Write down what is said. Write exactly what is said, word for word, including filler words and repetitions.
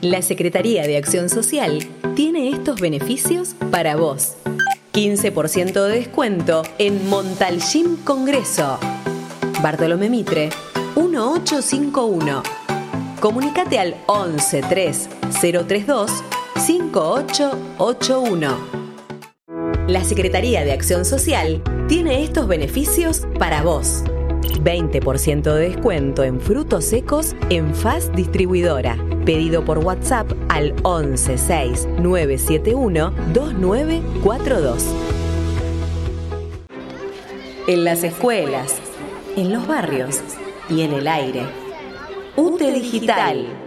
La Secretaría de Acción Social tiene estos beneficios para vos. quince por ciento de descuento en Montalgín Congreso. Bartolomé Mitre, dieciocho cincuenta y uno. Comunicate al once tres cero treinta y dos cincuenta y ocho ochenta y uno. La Secretaría de Acción Social tiene estos beneficios para vos. veinte por ciento de descuento en frutos secos en F A S Distribuidora. Pedido por WhatsApp al once seis nueve siete uno dos nueve cuatro dos. En las escuelas, en los barrios y en el aire. U T E Digital.